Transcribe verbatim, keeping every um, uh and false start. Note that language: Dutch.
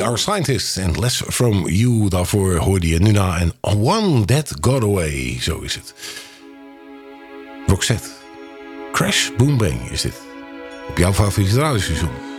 We Are Scientists and Less From You. Daarvoor hoorde je Nuna en One That Got Away. Zo is het. Roxette. Crash Boom Bang is dit. Op jouw favoriete radiostation.